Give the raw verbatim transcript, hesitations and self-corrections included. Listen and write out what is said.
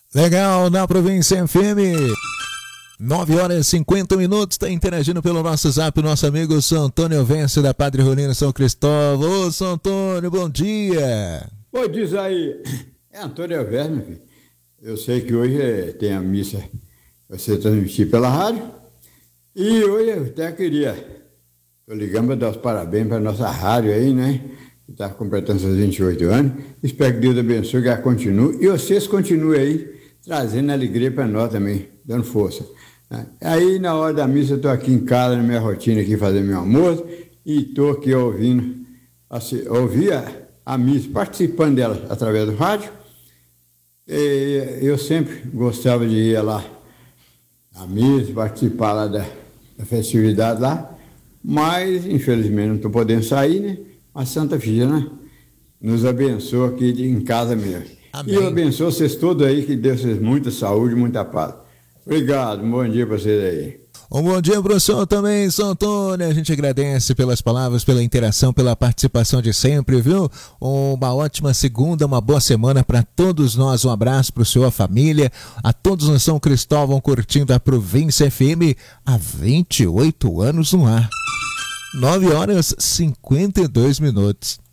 Legal, na Província F M. nove horas e cinquenta minutos, está interagindo pelo nosso zap o nosso amigo São Antônio Vence da Padre Rolino São Cristóvão. Ô, São Antônio, bom dia. Pô, diz aí, é Antônio Vence, meu filho. Eu sei que hoje é, tem a missa vai ser transmitida pela rádio. E hoje eu até queria, tô ligando para dar os parabéns para a nossa rádio aí, né? Que está completando seus vinte e oito anos. Espero que Deus abençoe, que ela continue. E vocês continuem aí, trazendo alegria para nós também, dando força. Aí, na hora da missa, eu estou aqui em casa, na minha rotina, aqui fazendo meu almoço, e estou aqui ouvindo, assim, ouvir a, a missa, participando dela através do rádio. E eu sempre gostava de ir lá à missa, participar lá da, da festividade lá, mas, infelizmente, não estou podendo sair, né? A Santa Figênia nos abençoa aqui em casa mesmo. Amém. E eu abençoo vocês todos aí, que Deus vocês muita saúde, muita paz. Obrigado, um bom dia para vocês aí. Um bom dia para o senhor também, São Antônio. A gente agradece pelas palavras, pela interação, pela participação de sempre, viu? Uma ótima segunda, uma boa semana para todos nós. Um abraço para o senhor, a família, a todos no São Cristóvão curtindo a Província F M há vinte e oito anos no ar. nove horas e cinquenta e dois minutos.